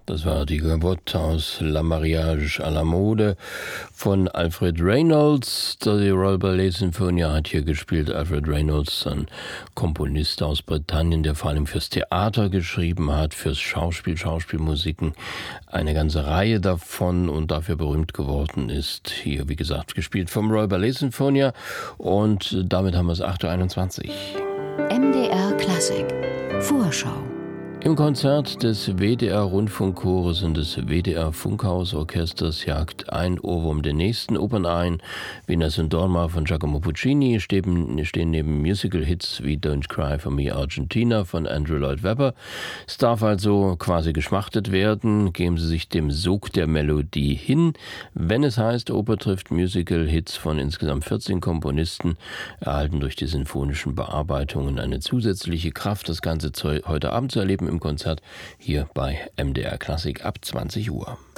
Das war die Gavotte aus La Mariage à la Mode von Alfred Reynolds. Die Royal Ballet Sinfonia hat hier gespielt. Alfred Reynolds, ein Komponist aus Britannien, der vor allem fürs Theater geschrieben hat, fürs Schauspiel, Schauspielmusiken, eine ganze Reihe davon und dafür berühmt geworden ist. Hier, wie gesagt, gespielt vom Royal Ballet Sinfonia und damit haben wir es 8.21 Uhr. MDR Klassik Vorschau. Im Konzert des WDR-Rundfunkchores und des WDR-Funkhausorchesters jagt ein Ohrwurm den nächsten. Opern ein. Venus und Dorma von Giacomo Puccini stehen neben Musical-Hits wie Don't Cry for Me Argentina von Andrew Lloyd Webber. Es darf also quasi geschmachtet werden. Geben Sie sich dem Sog der Melodie hin. Wenn es heißt, Oper trifft Musical-Hits von insgesamt 14 Komponisten, erhalten durch die sinfonischen Bearbeitungen eine zusätzliche Kraft, das Ganze heute Abend zu erleben im Konzert hier bei MDR Klassik ab 20 Uhr.